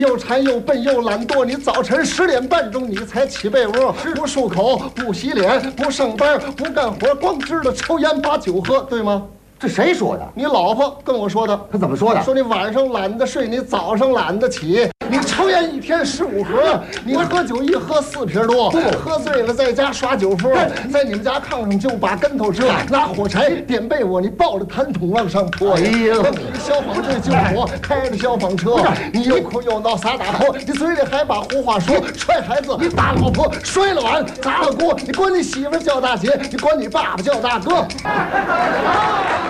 又馋又笨又懒惰，你早晨10点半钟你才起被窝，不漱口，不洗脸，不上班，不干活，光知道抽烟把酒喝，对吗？ 这谁说的？ 你老婆跟我说的。 他怎么说的？ 说你晚上懒得睡，你早上懒得起，你抽烟1天15盒，你喝酒一喝4瓶多，喝醉了在家耍酒疯，在你们家炕上就把跟头吃，拿火柴点被窝，你抱着痰桶往上泼。 哎呀， 消防队救火，开着消防车，你又哭又闹撒大泼，你嘴里还把胡话说，踹孩子，你打老婆，摔了碗，砸了锅，你管你媳妇叫大姐，你管你爸爸叫大哥。